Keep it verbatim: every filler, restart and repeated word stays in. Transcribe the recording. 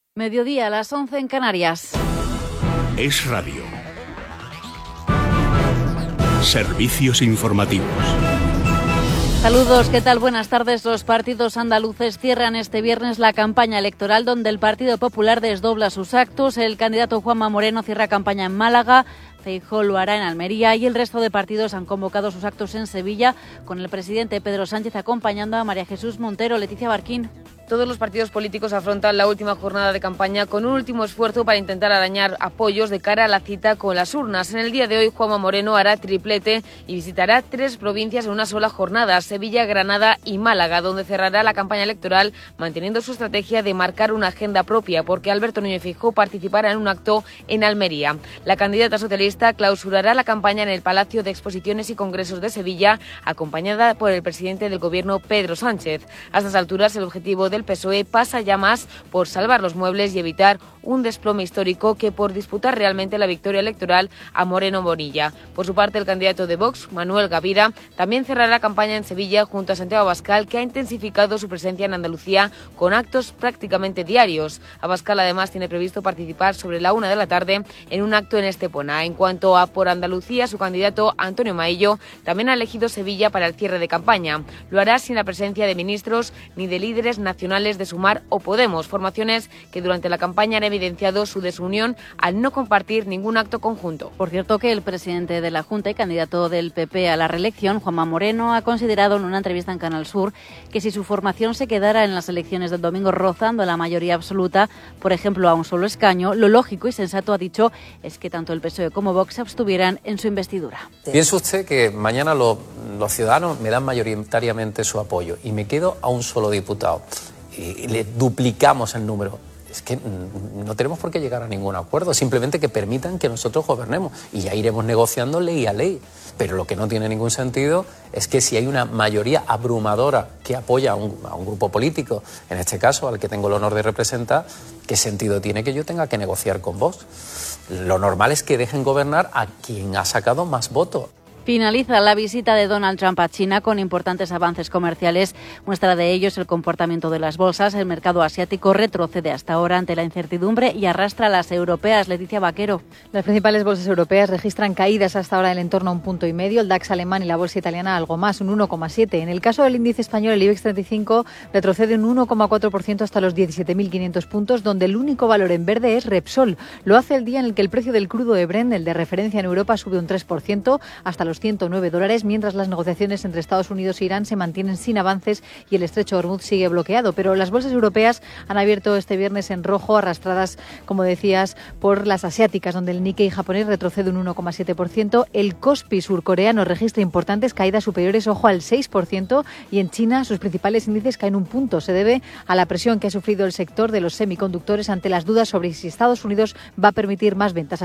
Mediodía a las once en Canarias. Es Radio. Servicios informativos. Saludos, ¿qué tal? Buenas tardes. Los partidos andaluces cierran este viernes la campaña electoral, donde el Partido Popular desdobla sus actos. El candidato Juanma Moreno cierra campaña en Málaga, Feijóo lo hará en Almería y el resto de partidos han convocado sus actos en Sevilla, con el presidente Pedro Sánchez acompañando a María Jesús Montero. Leticia Barquín. Todos los partidos políticos afrontan la última jornada de campaña con un último esfuerzo para intentar arañar apoyos de cara a la cita con las urnas. En el día de hoy, Juanma Moreno hará triplete y visitará tres provincias en una sola jornada, Sevilla, Granada y Málaga, donde cerrará la campaña electoral manteniendo su estrategia de marcar una agenda propia, porque Alberto Núñez Feijóo participará en un acto en Almería. La candidata socialista clausurará la campaña en el Palacio de Exposiciones y Congresos de Sevilla, acompañada por el presidente del Gobierno, Pedro Sánchez. A estas alturas, el objetivo del P S O E pasa ya más por salvar los muebles y evitar un desplome histórico que por disputar realmente la victoria electoral a Moreno Bonilla. Por su parte, el candidato de Vox, Manuel Gavira, también cerrará campaña en Sevilla junto a Santiago Abascal, que ha intensificado su presencia en Andalucía con actos prácticamente diarios. Abascal además tiene previsto participar sobre la una de la tarde en un acto en Estepona. En cuanto a Por Andalucía, su candidato Antonio Maillo también ha elegido Sevilla para el cierre de campaña. Lo hará sin la presencia de ministros ni de líderes nacionales de Sumar o Podemos, formaciones que durante la campaña han evidenciado su desunión al no compartir ningún acto conjunto. Por cierto, que el presidente de la Junta y candidato del P P a la reelección, Juanma Moreno, ha considerado en una entrevista en Canal Sur que si su formación se quedara en las elecciones del domingo rozando la mayoría absoluta, por ejemplo a un solo escaño, lo lógico y sensato, ha dicho, es que tanto el P S O E como Vox se abstuvieran en su investidura. Piensa usted que mañana los, los ciudadanos me dan mayoritariamente su apoyo y me quedo a un solo diputado y le duplicamos el número. Es que no tenemos por qué llegar a ningún acuerdo, simplemente que permitan que nosotros gobernemos y ya iremos negociando ley a ley. Pero lo que no tiene ningún sentido es que si hay una mayoría abrumadora que apoya a un, a un grupo político, en este caso al que tengo el honor de representar, ¿qué sentido tiene que yo tenga que negociar con vos? Lo normal es que dejen gobernar a quien ha sacado más votos. Finaliza la visita de Donald Trump a China con importantes avances comerciales. Muestra de ello es el comportamiento de las bolsas. El mercado asiático retrocede hasta ahora ante la incertidumbre y arrastra a las europeas. Leticia Vaquero. Las principales bolsas europeas registran caídas hasta ahora en entorno a un punto y medio. El DAX alemán y la bolsa italiana algo más, un uno coma siete. En el caso del índice español, el IBEX treinta y cinco retrocede un uno coma cuatro por ciento hasta los diecisiete mil quinientos puntos, donde el único valor en verde es Repsol. Lo hace el día en el que el precio del crudo de Brent, el de referencia en Europa, sube un tres por ciento hasta los ciento nueve dólares, mientras las negociaciones entre Estados Unidos e Irán se mantienen sin avances y el estrecho de Hormuz sigue bloqueado. Pero las bolsas europeas han abierto este viernes en rojo, arrastradas, como decías, por las asiáticas, donde el Nikkei japonés retrocede un uno coma siete por ciento. El Kospi surcoreano registra importantes caídas superiores, ojo, al seis por ciento. Y en China sus principales índices caen un punto. Se debe a la presión que ha sufrido el sector de los semiconductores ante las dudas sobre si Estados Unidos va a permitir más ventas a